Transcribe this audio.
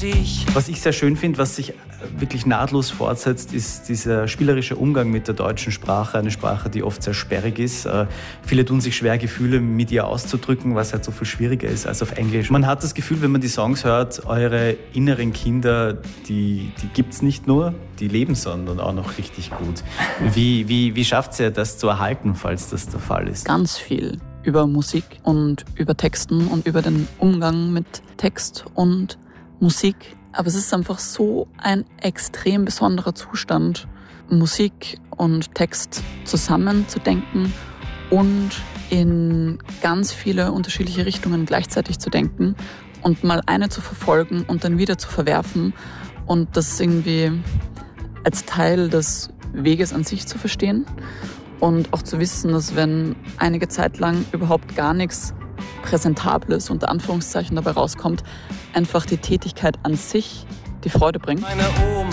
dich. Was ich sehr schön finde, was sich wirklich nahtlos fortsetzt, ist dieser spielerische Umgang mit der deutschen Sprache. Eine Sprache, die oft sehr sperrig ist. Viele tun sich schwer, Gefühle mit ihr auszudrücken, was halt so viel schwieriger ist als auf Englisch. Man hat das Gefühl, wenn man die Songs hört, eure inneren Kinder, die gibt's nicht nur, die leben, sondern auch noch richtig gut. Wie schafft ihr das zu erhalten, falls das der Fall ist? Ganz viel über Musik und über Texten und über den Umgang mit Text und Musik. Aber es ist einfach so ein extrem besonderer Zustand, Musik und Text zusammenzudenken und in ganz viele unterschiedliche Richtungen gleichzeitig zu denken und mal eine zu verfolgen und dann wieder zu verwerfen und das irgendwie als Teil des Weges an sich zu verstehen und auch zu wissen, dass wenn einige Zeit lang überhaupt gar nichts Präsentables unter Anführungszeichen dabei rauskommt, einfach die Tätigkeit an sich die Freude bringt. Meine Oma